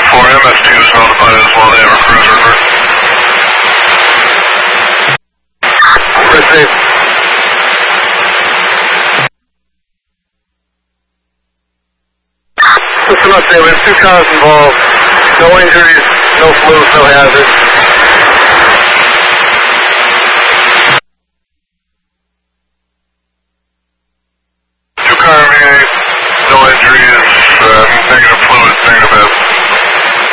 MS2 is notified as well. They have a cruiser alert. Received. System update, we have 2 cars involved. No injuries, no flows, no hazards.